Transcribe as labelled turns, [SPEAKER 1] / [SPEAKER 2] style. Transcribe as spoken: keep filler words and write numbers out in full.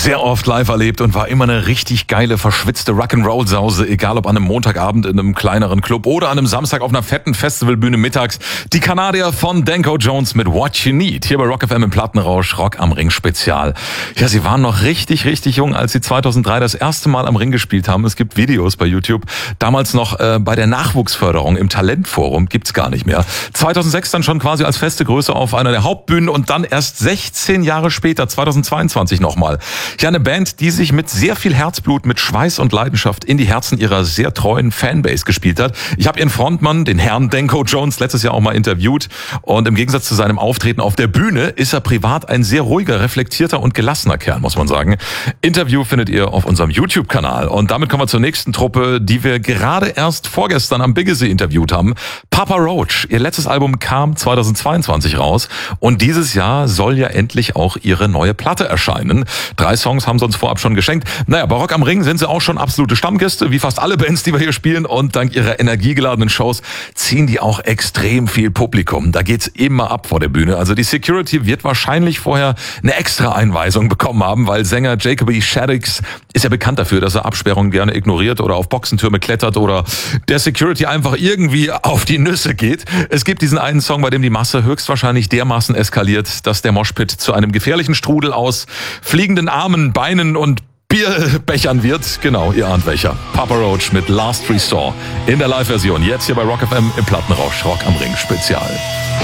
[SPEAKER 1] sehr oft live erlebt und war immer eine richtig geile, verschwitzte Rock'n'Roll-Sause, egal ob an einem Montagabend in einem kleineren Club oder an einem Samstag auf einer fetten Festivalbühne mittags. Die Kanadier von Danko Jones mit What You Need, hier bei Rock F M im Plattenrausch, Rock am Ring Spezial. Ja, sie waren noch richtig, richtig jung, als sie zweitausenddrei das erste Mal am Ring gespielt haben. Es gibt Videos bei YouTube, damals noch äh, bei der Nachwuchsförderung im Talentforum, gibt's gar nicht mehr. zweitausendsechs dann schon quasi als feste Größe auf einer der Hauptbühnen und dann erst sechzehn Jahre später, zweitausendzweiundzwanzig nochmal. Ja, eine Band, die sich mit sehr viel Herzblut, mit Schweiß und Leidenschaft in die Herzen ihrer sehr treuen Fanbase gespielt hat. Ich habe ihren Frontmann, den Herrn Danko Jones, letztes Jahr auch mal interviewt. Und im Gegensatz zu seinem Auftreten auf der Bühne ist er privat ein sehr ruhiger, reflektierter und gelassener Kerl, muss man sagen. Interview findet ihr auf unserem YouTube-Kanal. Und damit kommen wir zur nächsten Truppe, die wir gerade erst vorgestern am Biggesee interviewt haben. Papa Roach. Ihr letztes Album kam zweitausendzweiundzwanzig raus. Und dieses Jahr soll ja endlich auch ihre neue Platte erscheinen. Drei Songs haben sie uns vorab schon geschenkt. Naja, bei Rock am Ring sind sie auch schon absolute Stammgäste, wie fast alle Bands, die wir hier spielen. Und dank ihrer energiegeladenen Shows ziehen die auch extrem viel Publikum. Da geht's immer ab vor der Bühne. Also die Security wird wahrscheinlich vorher eine extra Einweisung bekommen haben, weil Sänger Jacoby Shaddix ist ja bekannt dafür, dass er Absperrungen gerne ignoriert oder auf Boxentürme klettert oder der Security einfach irgendwie auf die Nüsse geht. Es gibt diesen einen Song, bei dem die Masse höchstwahrscheinlich dermaßen eskaliert, dass der Moshpit zu einem gefährlichen Strudel aus fliegenden Armen, Beinen und Bierbechern wird. Genau, ihr ahnt welcher. Papa Roach mit Last Resort in der Live-Version. Jetzt hier bei Rock F M im Plattenrausch. Rock am Ring Spezial.